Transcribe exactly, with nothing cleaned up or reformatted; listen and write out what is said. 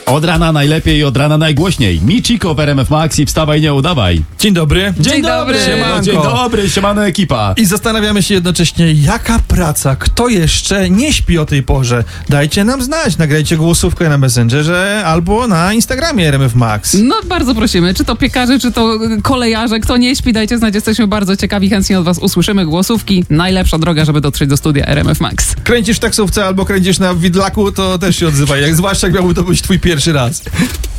Od rana najlepiej i od rana najgłośniej. Michiko w R M F Max i wstawaj, nie udawaj. Dzień dobry. Dzień dobry. Siemanko. Dzień dobry, siemano ekipa. I zastanawiamy się jednocześnie, jaka praca, kto jeszcze nie śpi o tej porze. Dajcie nam znać, nagrajcie głosówkę na Messengerze albo na Instagramie R M F Max. No bardzo prosimy, czy to piekarze, czy to kolejarze, kto nie śpi, dajcie znać, jesteśmy bardzo ciekawi, chętnie od was usłyszymy głosówki. Najlepsza droga, żeby dotrzeć do studia R M F Max. Kręcisz w taksówce albo kręcisz na widlaku, to też się odzywaj, jak, zwłaszcza jak miałby to być twój pierwszy raz.